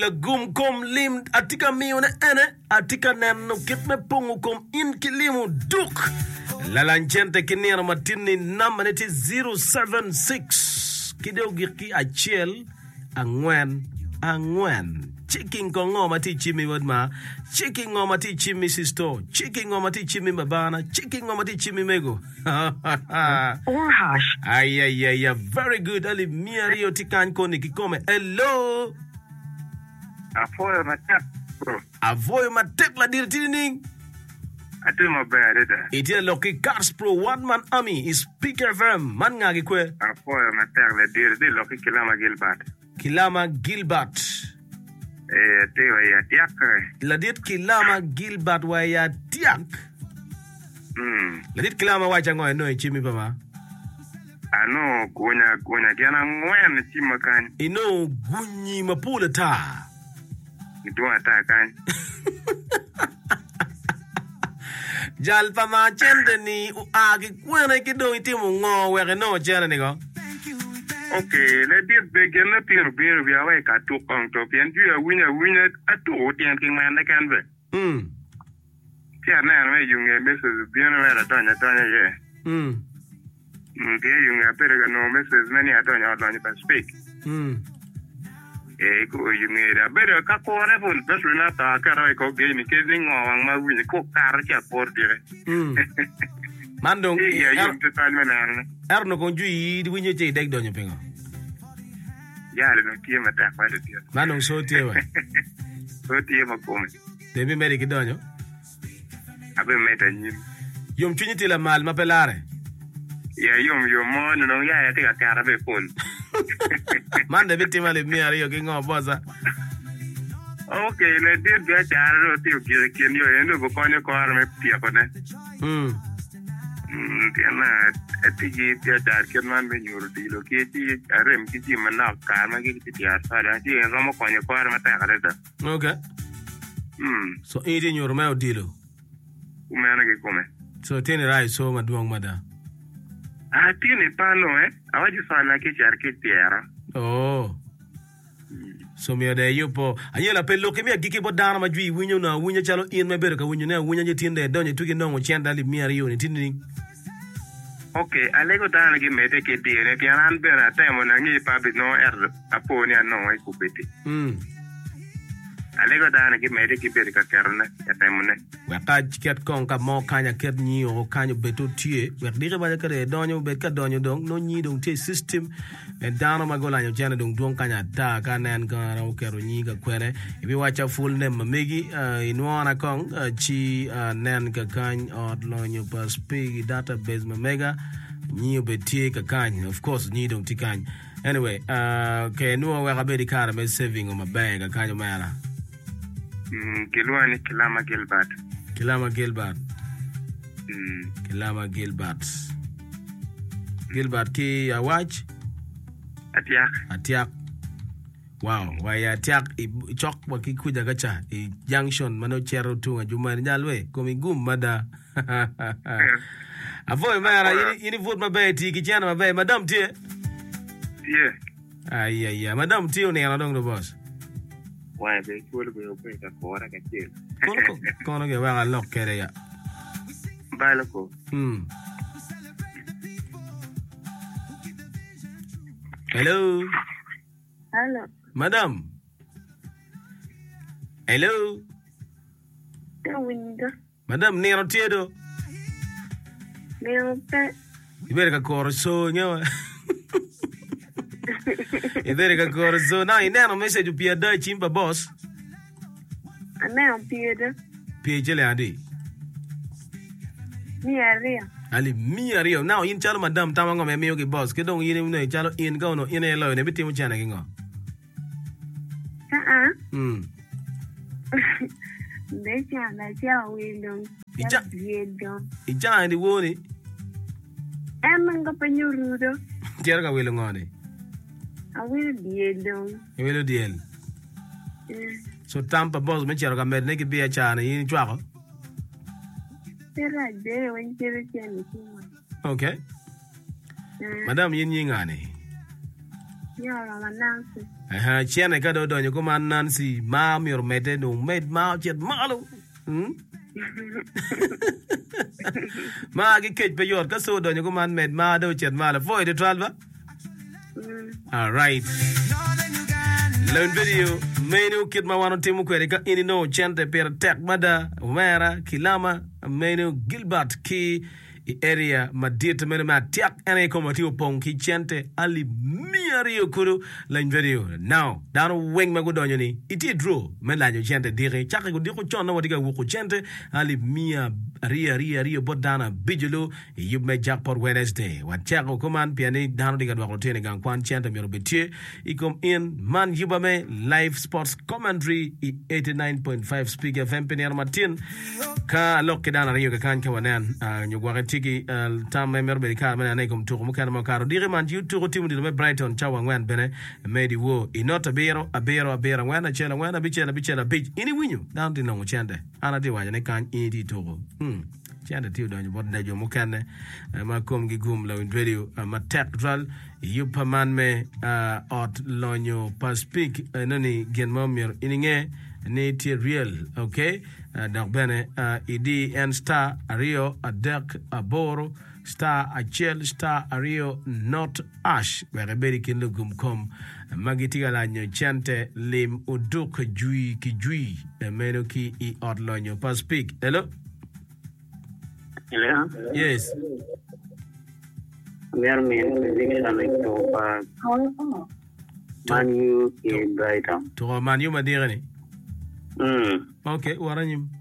la gum kom lim atika mione ene atika neno kitme pungu kom in kilimu duk la lancente kinero matini namba neti 076 kidogi achiel angwen chicken kongo mati chimi wadma chicken ngo mati chimi sisto chicken ngo mati chimi mabana chicken ngo mati chimi mego or hash. Ay, very good. Ali miario tikan koni kikome. Hello. Afoyo matak bro. Avoy matek la dir tining. Atu mabere da. Itia loki Cars Pro one man army is Speaker FM man ngagi kwe. Afoyo matak la dir di loki Kilama Gilbert. Te wa ya tiak. La dit Kilama Gilbert wa ya tiak. La dit Kilama wa chango no chimi pama. Ano gonya kiana ngwen chimakan. Ino gunyi mapula ta. Itu ata kan. Jal pama chende ni agi kwena kido itimu ngo wege no chene nigo. Okay, le dir begin le pir we awe ka tu kong to pian ju winya atu tian king man kan be. Tia na me yunge message bien na tanya ye. Ke yunge pero no message many atanya atanya pa speak. Ko yunge da pero ka ko re fun besu na ta ka ra ko ge ni ke zing wang ma winya ko kar cha por dire. Mandong ya yung total manan. Erno konju yi winyo che dek donyo pengo. Ya le no tie mata kwa de tie. Mandong so tie wa. So tie ma ko. Demi meri ki donyo. Abe meta nyim. Yom chunyi tila mal mapelare. Ya yom mo no ya te ka kara be pol. Mande bitima le mi ari yo ki ngo boza. Okay, le dir ga charo te ki ken yo endo ko ne ko ar me pia ko ne. Tiana etiji pia dar ken man be nyuru di lo ki ti arem ki ti mana ka ma ki ti ya sa da ti ngo mo ko ne ko ar ma ta ka da. Okay. So iti nyuru ma odilo. Umana ke come. So tiene rai so maduong mada. Tiene pano awaji sana ke char ke tiara. Oh. So mi ade yupo anyela pelo ke mi agiki bodana majui winyo na winyo chalo in mebere ka winyo na winyo nyitinde donye tuki nongo chenda li mi ari yo ni tinding. Okay, alego dana ke mete ke tiene ke an bera temo na ngi pa bit no aponi no ai kupeti. Alego dana ke mete ke bere ka karna ya temo ne. Waka ket kon ka mo kanya ket nyi o kanyo beto tie wek dire ba kare donyo bet ka donyo dong no nyi dong te system e dano magola nyo jana dong duong kanya ta ka nen ka ra kero nyi ga kwere ibi wacha full name megi inwana kong chi nen ka kan od lo nyo pa speak database mega nyi betie ka kan of course nyi dong ti kan anyway ke no wa ga be di kara me saving on my bag ka kanyo mara Kilwani Kilama Gilbert. Kilama Gilbert. Gilbert ki awaj? Atiak. Wow, waya atiak chok waki kuja gacha junction mano chero tunga jumari nyalwe komi gum mada. Avoy mara ini vote mabe ti kijana mabe madam tie. Yeah. Ay madam tie ne anadong do boss. Why be cool be open ka kora ka chel. Kono ke wa lock kere ya. Balako. Hello. Madam. Hello. Madam nero tiedo. Nero pe. Ibere ka korso nyawa. Ibere ka korso na ineno message upia da chimba boss. Ana upia. Pia jele adi. Ali mi ario now in chalo madam tamango me miyo ki boss ke dong yin ne chalo in go no in elo ne bitim chana kingo. Becha na cha windong. Ija ndi woni. Emang ka penyurudo. Tiara ka wilo ngone. Awil diedong. Wilo diel. So tampa boss me charo ka med ne ki bia chana yin chwako. Okay. Madam yin ngane. Yara Nancy. Chiana ka do donyo ko man Nancy ma mi mete no med ma chet malo. Ma gi kech pe yor ka so donyo ko man med ma do chet malo foi de tralva. All right. Learn video menu kit ma wano timu kwere ka ini no chente per tek mada Umera Kilama menu Gilbert ki area madita menu ma tiak ene komati opong ki chente ali miario kuru learn video now down wing magudonyo ni iti draw men la chente dire chaka ko diko chona wadiga wuko chente ali mia ria bodana bijulo you me jackpot Wednesday wat chako command piani dano diga dwa rotene gang kwan chente mi robetie ikom in man yubame live sports commentary 89.5 speak FM Penier Martin ka lokke dana rio ka kan kawanan nyugwa tiki tam member berika mena ne kom tuko mukana makaro dire man you tuko timu di Brighton chawa ngwan bene medi wo inota abero ngwana chela ngwana bichela bich ini winyu down di no chende ana di wanya ne kan ini tuko chende tiu donyo bod dajo mukane ma kom gi gum la video ma tactral yupaman me ot lonyo paspik nani gen momir ininge ne ti real okay donc bene idi en star Rio adek aboro star achel star Rio not ash where beri kin lugum kom magitiga la nyo chante lim uduk jui ki jui meno ki I odlonyo paspik hello yes Manu in Brighton. To Manu Madirani. Okay, what are you?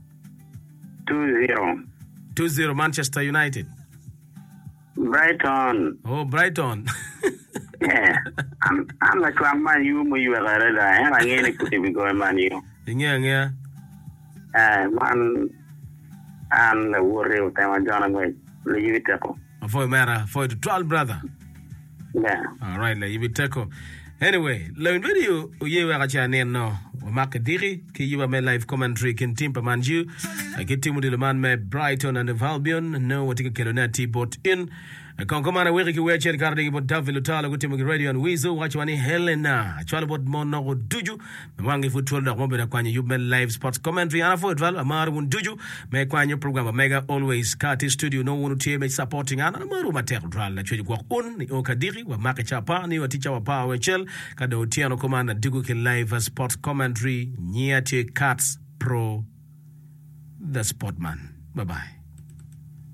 2-0 Manchester United. Brighton. Oh, Brighton. Yeah. I'm like Man U, you are ready. And I ain't going to Man U. Yeah. Man, and the worry of time John away. Leave it up. For matter for the 12 brother. Yeah. All right, leave it up. Anyway, learn video ye wa cha ne no mark diri ki you me live commentary kin timpa manju ki timu de man me Brighton and Albion no what ke kelona t bot in kon komana we ki we chen karde ki bot David Lutalo ku timu radio and Wizo watch wani Helena chwala bot mon no duju me wangi football da mo be da kwanye you me live sports commentary ana football amar mun duju me kwanye program mega always Kati studio no one to me supporting ana maru mater dral la chwe kwa on ni okadiri wa mark chapa ni wa teacher wa power chel kada otiano komanda digu ki live sports commentary Nyate Cats Pro the Sportman. Bye bye.